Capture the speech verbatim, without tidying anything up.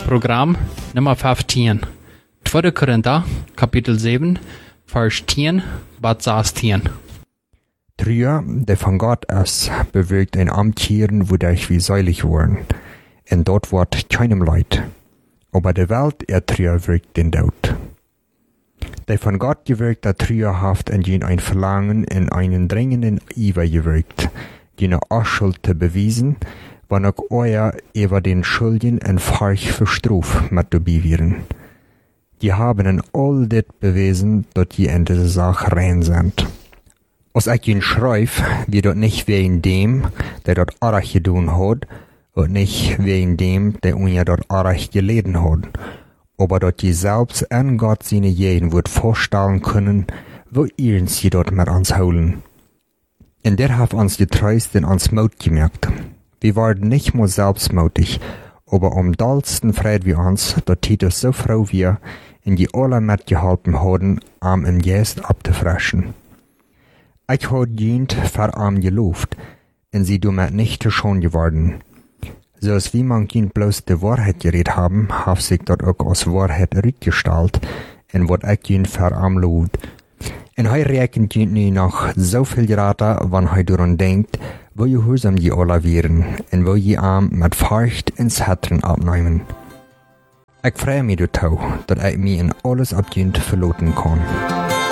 Programm Nummer vijftien. Tweede Korinther, kapitel zeven, vers tien bis zestien. Trüer, der von Gott ist, bewirkt ein Amtieren, wodurch wir seilig worden. Und dort wird keinem Leid. Aber der Welt, er Trüer wirkt den Tod. Der von Gott gewirkte Trüerhaft in den ein Verlangen in einen dringenden Iver gewirkt, die eine Schuld zu bewiesen, wann auch euer über den Schuldigen en Farch verstruf mit dabei wären. Die haben in all dit bewiesen, dass die in dieser Sache rein sind. Als ich ihn schreib, wie dort nicht wegen dem, der dort Arach gedun hat, und nicht wegen dem, der uns dort Arach geleden hat, aber dort die selbst an Gott seine jeden wird vorstellen können, wo ihren sie dort mit uns holen. Und der hat uns getreust und uns Mut gemerkt. Wir waren nicht nur selbstmutig, aber am dollsten freut wir uns, dass Titus so froh wir, in die alle mitgeholfen haben, am im Geist abzufreschen. Ich hab jent für am gelobt, und sie damit nicht schon geworden. So als wie man jent bloß die Wahrheit geredet haben, hat sich dort auch als Wahrheit rückgestellt, und wird ich jent für am lobt. Und hij rekent jent nu noch so viel geraten, wann hij daran denkt, wo gehorsam die alle wären, und wo je am mit Furcht ins Hettern abnehmen. Ich freue mich dazu, dass ich mich in alles ab jent verloten kann.